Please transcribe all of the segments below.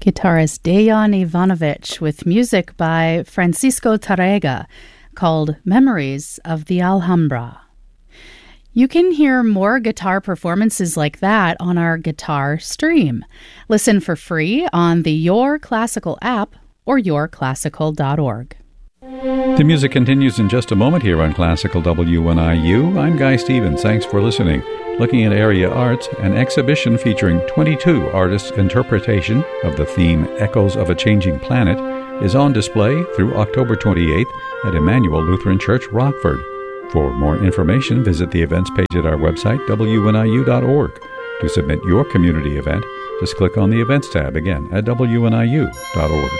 Guitarist Dejan Ivanovic with music by Francisco Tarrega called Memories of the Alhambra. You can hear more guitar performances like that on our guitar stream. Listen for free on the Your Classical app or yourclassical.org. The music continues in just a moment here on Classical WNIU. I'm Guy Stevens. Thanks for listening. Looking at area arts, an exhibition featuring 22 artists' interpretation of the theme Echoes of a Changing Planet is on display through October 28th at Emmanuel Lutheran Church, Rockford. For more information, visit the events page at our website, wniu.org. To submit your community event, just click on the Events tab again at wniu.org.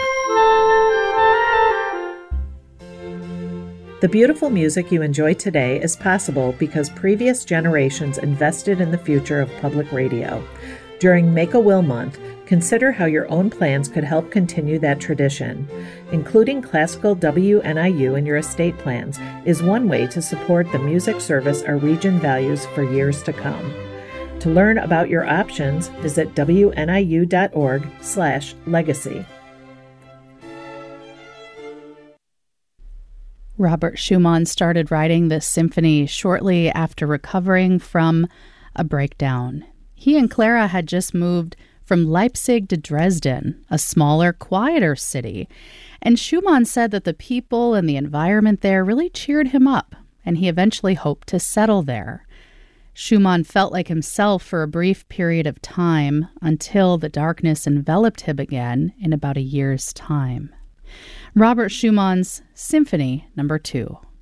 The beautiful music you enjoy today is possible because previous generations invested in the future of public radio. During Make-A-Will Month, consider how your own plans could help continue that tradition. Including Classical WNIU in your estate plans is one way to support the music service our region values for years to come. To learn about your options, visit wniu.org/legacy. Robert Schumann started writing this symphony shortly after recovering from a breakdown. He and Clara had just moved from Leipzig to Dresden, a smaller, quieter city, and Schumann said that the people and the environment there really cheered him up, and he eventually hoped to settle there. Schumann felt like himself for a brief period of time until the darkness enveloped him again in about a year's time. Robert Schumann's Symphony No. 2.